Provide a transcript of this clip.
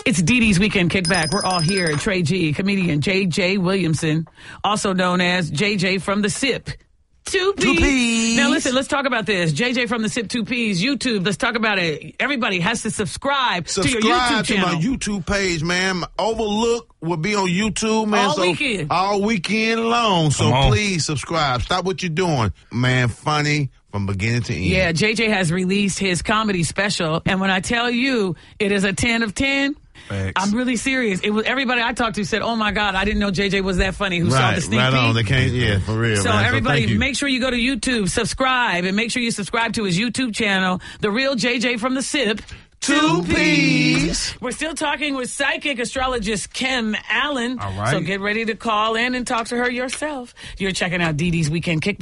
It's Dee Dee's Weekend Kickback. We're all here. Trey G, comedian J.J. Williamson, also known as JJ from the SIP. 2Ps. Now listen, let's talk about this. JJ from the SIP 2Ps, YouTube. Let's talk about it. Everybody has to subscribe to your YouTube channel. Subscribe to my YouTube page, man. Overlook will be on YouTube, man. All weekend long. So please subscribe. Stop what you're doing. Man, funny from beginning to end. Yeah, JJ has released his comedy special. And when I tell you it is a 10 of 10, Facts. I'm really serious. It was everybody I talked to said, "Oh my God, I didn't know JJ was that funny." Who saw the sneak peek? On. They can't, for real. So man. everybody, make sure you go to YouTube, subscribe, and make sure you subscribe to his YouTube channel, The Real JJ from the SIP. 2Ps. We're still talking with psychic astrologist Kim Allen. All right. So get ready to call in and talk to her yourself. You're checking out Dee Dee's Weekend Kickback.